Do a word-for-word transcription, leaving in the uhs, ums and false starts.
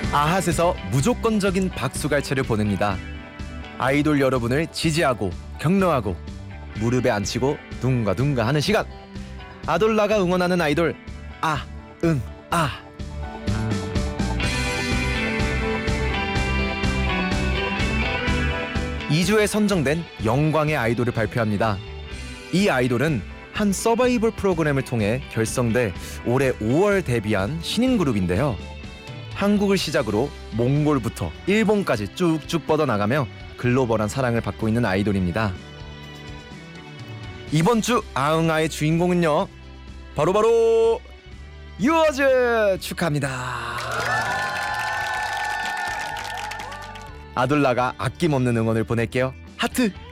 아핫에서 무조건적인 박수갈채를 보냅니다. 아이돌 여러분을 지지하고 격려하고 무릎에 앉히고 둥가둥가 하는 시간. 아돌라가 응원하는 아이돌. 아, 응, 아. 이 주에 선정된 영광의 아이돌을 발표합니다. 이 아이돌은 한 서바이벌 프로그램을 통해 결성돼 올해 오월 데뷔한 신인 그룹인데요. 한국을 시작으로 몽골부터 일본까지 쭉쭉 뻗어나가며 글로벌한 사랑을 받고 있는 아이돌입니다. 이번 주 아응아의 주인공은요, 바로바로 유어즈 축하합니다. 아돌라가 아낌없는 응원을 보낼게요. 하트!